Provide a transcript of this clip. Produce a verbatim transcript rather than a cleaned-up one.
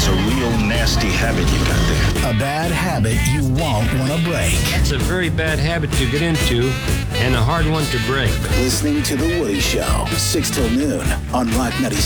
That's a real nasty habit you got there. A bad habit you won't want to break. It's a very bad habit to get into and a hard one to break. Listening to The Woody Show, six till noon on Rock ninety-seven.